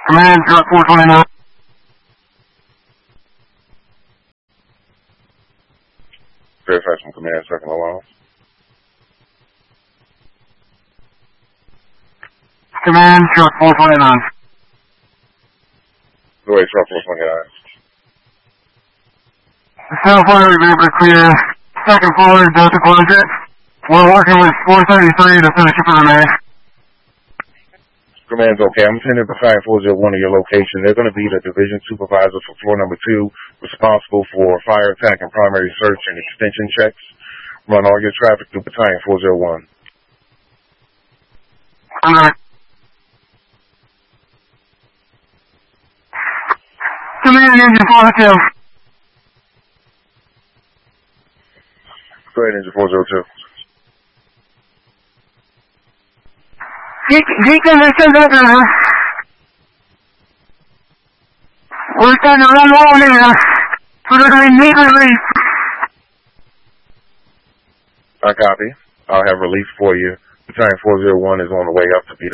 Command, truck 429. Fairfax from Command, second alarm. Command, truck 429. Go ahead, truck 429. South Florida, we've been able to clear second floor Delta Quadrant. We're working with 433 to finish up for the May. Command's okay. I'm sending Battalion 401 to your location. They're going to be the division supervisor for floor number 2, responsible for fire attack and primary search and extension checks. Run all your traffic through Battalion 401. Alright. Command, engine 402. Go ahead, Engine 402. Deacon, this is it, we're starting to run low here. So they're going to need relief. I copy. I'll have relief for you. Battalion 401 is on the way up to be